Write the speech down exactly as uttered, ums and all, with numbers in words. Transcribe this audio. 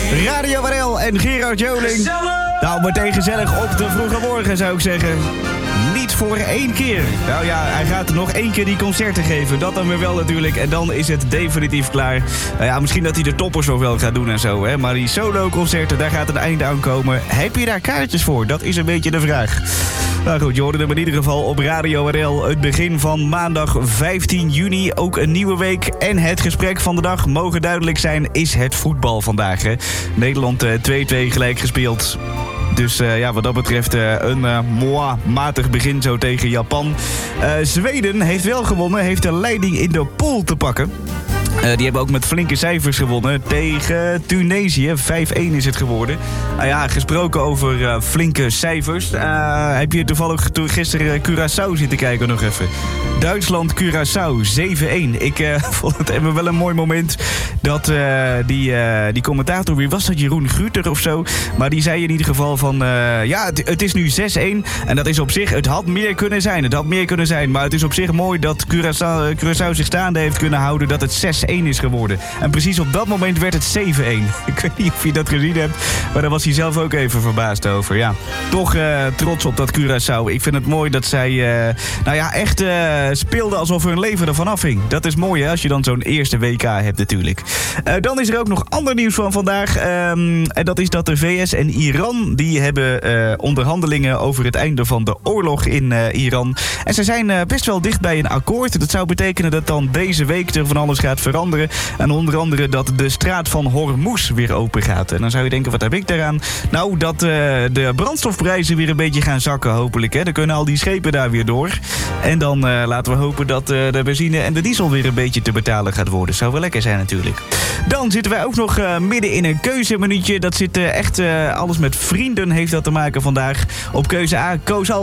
Radio R L en Gerard Joling. Nou, meteen gezellig op de vroege morgen, zou ik zeggen. Niet voor één keer. Nou ja, hij gaat nog één keer die concerten geven. Dat dan weer wel natuurlijk. En dan is het definitief klaar. Nou ja, misschien dat hij de toppers nog wel gaat doen en zo, hè. Maar die solo-concerten, daar gaat een einde aan komen. Heb je daar kaartjes voor? Dat is een beetje de vraag. Nou goed, je hoorde hem in ieder geval op Radio R L. Het begin van maandag vijftien juni. Ook een nieuwe week. En het gesprek van de dag, mogen duidelijk zijn, is het voetbal vandaag, hè. Nederland twee-twee gelijk gespeeld. Dus uh, ja, wat dat betreft uh, een uh, moi, matig begin zo tegen Japan. Uh, Zweden heeft wel gewonnen, heeft de leiding in de pool te pakken. Uh, die hebben ook met flinke cijfers gewonnen tegen Tunesië. vijf-één is het geworden. Nou ja, gesproken over uh, flinke cijfers. Uh, heb je toevallig to- gisteren Curaçao zitten kijken nog even? Duitsland-Curaçao, zeven-één. Ik uh, vond het even wel een mooi moment dat uh, die, uh, die commentator, wie was dat, Jeroen Gruter of zo? Maar die zei in ieder geval van, uh, ja, het, het is nu zes-één. En dat is op zich, het had meer kunnen zijn. Het had meer kunnen zijn, maar het is op zich mooi dat Curaçao, Curaçao zich staande heeft kunnen houden, dat het zes-één is geworden. En precies op dat moment werd het zeven-één. Ik weet niet of je dat gezien hebt, maar daar was hij zelf ook even verbaasd over. Ja, toch uh, trots op dat Curaçao. Ik vind het mooi dat zij, uh, nou ja, echt uh, speelden alsof hun leven ervan afhing. Dat is mooi, hè, als je dan zo'n eerste W K hebt natuurlijk. Uh, dan is er ook nog ander nieuws van vandaag. Um, en dat is dat de V S en Iran, die hebben uh, onderhandelingen over het einde van de oorlog in uh, Iran. En ze zijn uh, best wel dicht bij een akkoord. Dat zou betekenen dat dan deze week er van alles gaat veranderen. En onder andere dat de straat van Hormuz weer open gaat. En dan zou je denken, wat heb ik daaraan? Nou, dat uh, de brandstofprijzen weer een beetje gaan zakken, hopelijk. Hè. Dan kunnen al die schepen daar weer door. En dan uh, laten we hopen dat uh, de benzine en de diesel weer een beetje te betalen gaat worden. Zou wel lekker zijn natuurlijk. Dan zitten wij ook nog uh, midden in een keuzeminuutje. Dat zit uh, echt uh, alles met vrienden heeft dat te maken vandaag. Op keuze A, Koos Al.